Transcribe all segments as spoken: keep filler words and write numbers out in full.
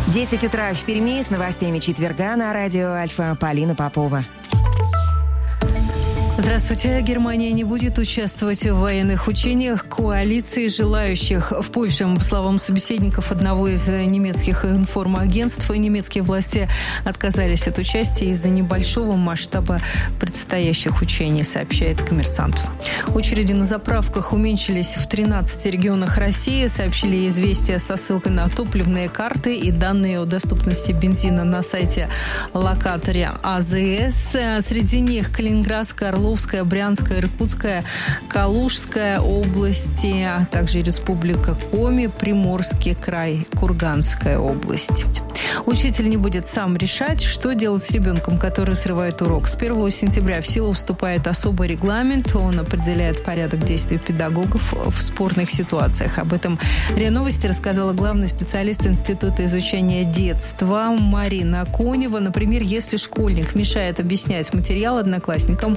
десять утра в Перми, с новостями четверга на радио Альфа. Полина Попова. Здравствуйте. Германия не будет участвовать в военных учениях коалиции желающих. В Польше, по словам собеседников одного из немецких информагентств, немецкие власти отказались от участия из-за небольшого масштаба предстоящих учений, сообщает «Коммерсант». Очереди на заправках уменьшились в тринадцати регионах России, сообщили «Известия» со ссылкой на топливные карты и данные о доступности бензина на сайте локаторе АЗС. Среди них Калининградская, Орловская, Брянская, Иркутская, Калужская области, а также Республика Коми, Приморский край, Курганская область. Учитель не будет сам решать, что делать с ребенком, который срывает урок. С первого сентября в силу вступает особый регламент. Он определяет порядок действий педагогов в спорных ситуациях. Об этом РИА Новости рассказала главный специалист Института изучения детства Марина Конева. Например, если школьник мешает объяснять материал одноклассникам,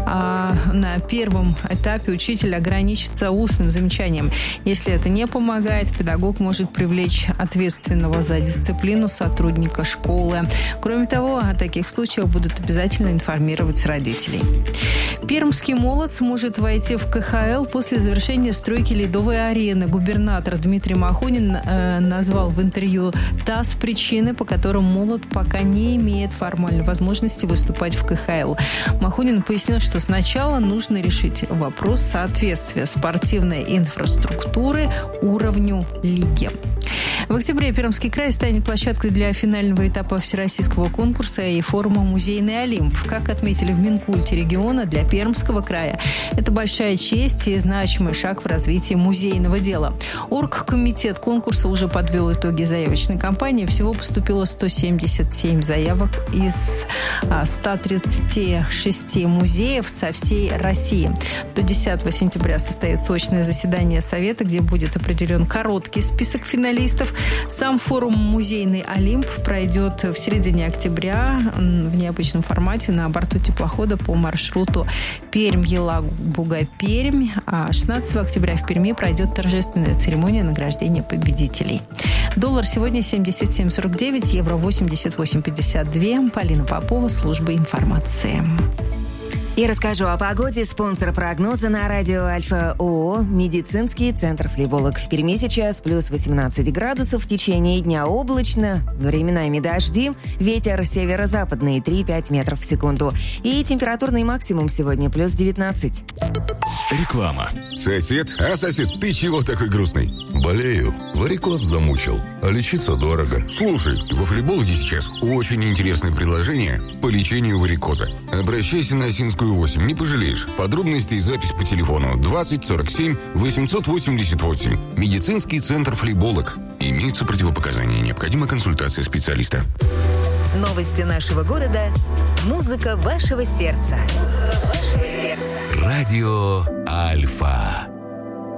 а на первом этапе учитель ограничится устным замечанием. Если это не помогает, педагог может привлечь ответственного за дисциплину сотрудника школы. Кроме того, о таких случаях будут обязательно информировать родителей. Пермский молот сможет войти в ка ха эл после завершения стройки ледовой арены. Губернатор Дмитрий Махонин э, назвал в интервью ТАСС причины, по которым молот пока не имеет формальной возможности выступать в ка ха эл. Махонин пояснил, что сначала нужно решить вопрос соответствия спортивной инфраструктуры уровню лиги. В октябре Пермский край станет площадкой для финального этапа всероссийского конкурса и форума «Музейный Олимп». Как отметили в Минкульте региона, для Пермского края это большая честь и значимый шаг в развитии музейного дела. Оргкомитет конкурса уже подвел итоги заявочной кампании. Всего поступило сто семьдесят семь заявок из ста тридцати шести музеев со всей России. До десятого сентября состоится очное заседание Совета, где будет определен короткий список финалистов. Сам форум «Музейный Олимп» пройдет в середине октября в необычном формате на борту теплохода по маршруту Пермь-Елабуга-Пермь. А шестнадцатого октября в Перми пройдет торжественная церемония награждения победителей. Доллар сегодня семьдесят семь сорок девять, евро восемьдесят восемь пятьдесят два. Полина Попова, служба информации. И расскажу о погоде. Спонсор прогноза на радио Альфа ООО «Медицинский центр Флеболог». В Перми сейчас плюс восемнадцать градусов. В течение дня облачно, временами дожди. Ветер северо-западный три-пять метров в секунду. И температурный максимум сегодня плюс девятнадцать. Реклама. Сосед? А, сосед, ты чего такой грустный? Болею. Варикоз замучил. А лечиться дорого. Слушай, во Флебологе сейчас очень интересное предложение по лечению варикоза. Обращайся на Осинскую восемь, не пожалеешь. Подробности и запись по телефону двадцать сорок семь восемьсот восемьдесят восемь. Медицинский центр Флеболог. Имеются противопоказания. Необходима консультация специалиста. Новости нашего города. Музыка вашего сердца. Музыка вашего сердца. Радио Альфа.